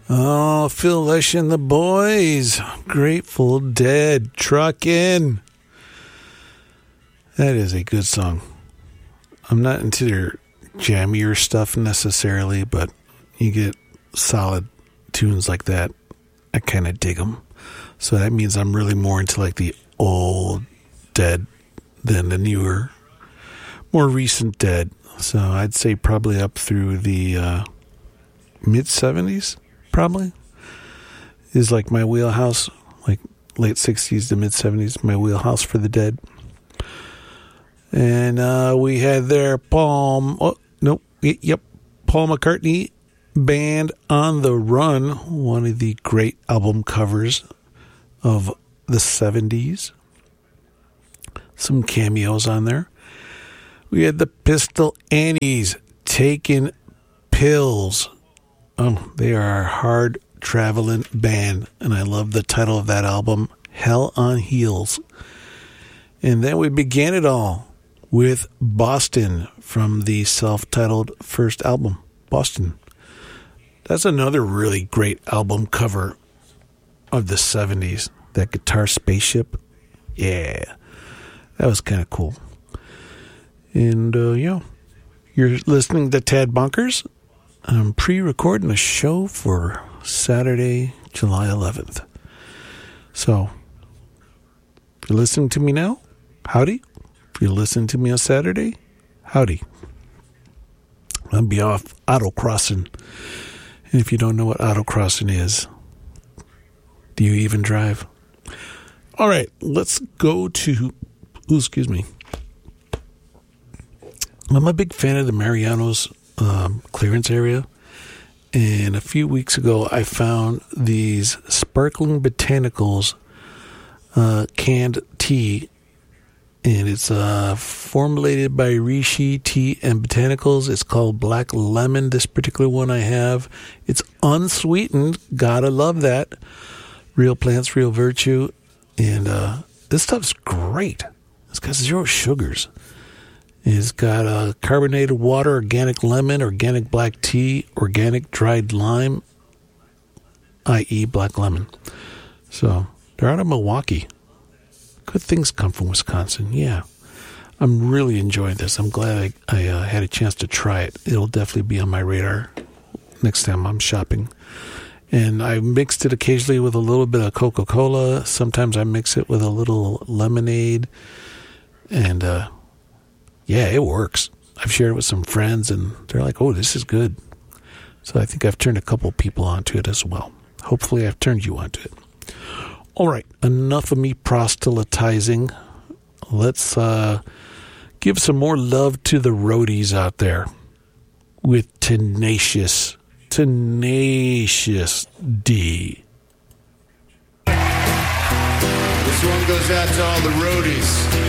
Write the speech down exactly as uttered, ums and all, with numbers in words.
Oh, Phil Lesh and the boys. Grateful Dead. Truckin'. That is a good song. I'm not into their jammier stuff necessarily, but you get solid tunes like that. I kind of dig them. So that means I'm really more into like the old Dead than the newer, more recent Dead. So I'd say probably up through the uh, mid-seventies. Probably is like my wheelhouse, like late sixties to mid seventies, my wheelhouse for the Dead. And uh, we had their Paul, oh, nope, yep, Paul McCartney Band on the Run, one of the great album covers of the seventies. Some cameos on there. We had the Pistol Annies, Taking Pills. Oh, they are a hard traveling band, and I love the title of that album, Hell on Heels. And then we began it all with Boston from the self-titled first album, Boston. That's another really great album cover of the seventies. That guitar spaceship, yeah, that was kind of cool. And uh, yeah, you're listening to Tad Bonkers. I'm pre-recording a show for Saturday, July eleventh. So, if you're listening to me now, howdy. If you're listening to me on Saturday, howdy. I'll be off autocrossing. And if you don't know what autocrossing is, do you even drive? All right, let's go to, ooh, excuse me. I'm a big fan of the Mariano's Um, clearance area, and a few weeks ago I found these Sparkling Botanicals uh, canned tea, and it's uh, formulated by Rishi Tea and Botanicals. It's called Black Lemon, this particular one I have. It's unsweetened, gotta love that. Real plants, real virtue, and uh, this stuff's great. It's got zero sugars. It's got uh, carbonated water, organic lemon, organic black tea, organic dried lime, that is black lemon. So they're out of Milwaukee. Good things come from Wisconsin. Yeah. I'm really enjoying this. I'm glad I, I uh, had a chance to try it. It'll definitely be on my radar next time I'm shopping. And I mixed it occasionally with a little bit of Coca-Cola. Sometimes I mix it with a little lemonade. And, uh, yeah, it works. I've shared it with some friends, and they're like, oh, this is good. So I think I've turned a couple people onto it as well. Hopefully I've turned you onto it. All right, enough of me proselytizing. Let's uh, give some more love to the roadies out there with Tenacious, Tenacious D. This one goes out to all the roadies.